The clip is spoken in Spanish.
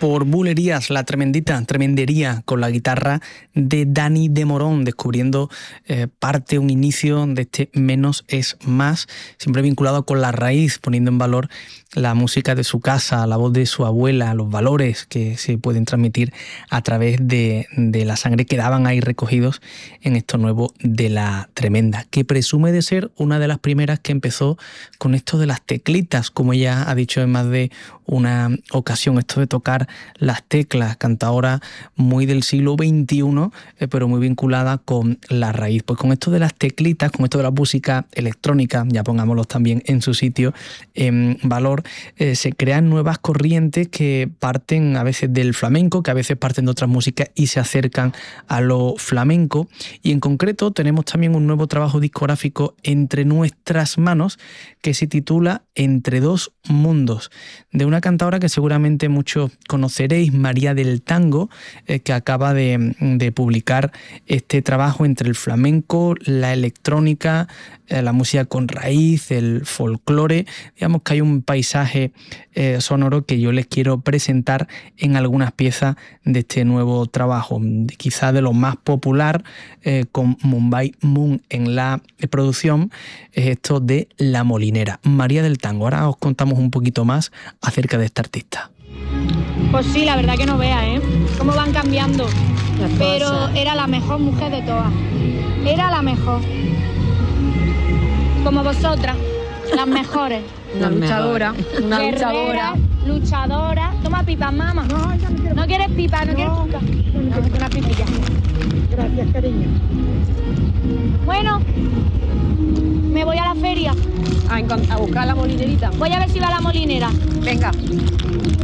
por Bulerías, la tremendería con la guitarra de Dani de Morón, descubriendo un inicio de este menos es más, siempre vinculado con la raíz, poniendo en valor la música de su casa, la voz de su abuela, los valores que se pueden transmitir a través de la sangre que daban ahí recogidos en esto nuevo de La Tremenda, que presume de ser una de las primeras que empezó con esto de las teclitas, como ella ha dicho en más de una ocasión, esto de tocar las teclas, cantadora muy del siglo XXI, pero muy vinculada con la raíz. Pues con esto de las teclitas, con esto de la música electrónica, ya pongámoslos también en su sitio, en valor, se crean nuevas corrientes que parten a veces del flamenco, que a veces parten de otras músicas y se acercan a lo flamenco. Y en concreto tenemos también un nuevo trabajo discográfico entre nuestras manos que se titula Entre dos mundos, de una cantadora que seguramente muchos conoceréis, María del Tango, que acaba de publicar este trabajo entre el flamenco, la electrónica, la música con raíz, el folclore. Digamos que hay un paisaje sonoro que yo les quiero presentar en algunas piezas de este nuevo trabajo, quizá de lo más popular, con Mumbai Moon en la producción, es esto de La Molinera, María del Tango. Ahora os contamos un poquito más acerca de esta artista. Pues sí, la verdad que no veas, cómo van cambiando, pero era la mejor mujer de todas, era la mejor, como vosotras, las mejores. Una luchadora, una guerrera, luchadora. Toma pipa, mamá. No quieres pipa, no quieres pipa. Una pipilla. Gracias, cariño. Bueno, me voy a la feria. A buscar la molinerita. Voy a ver si va la molinera. Venga.